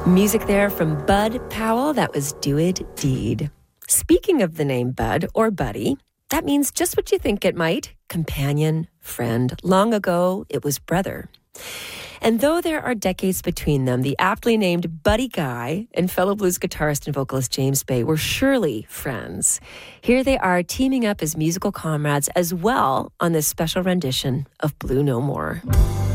Music there from Bud Powell. That was Do It Deed. Speaking of the name Bud or Buddy, that means just what you think it might. Companion, friend. Long ago, it was brother. And though there are decades between them, the aptly named Buddy Guy and fellow blues guitarist and vocalist James Bay were surely friends. Here they are teaming up as musical comrades as well on this special rendition of Blue No More.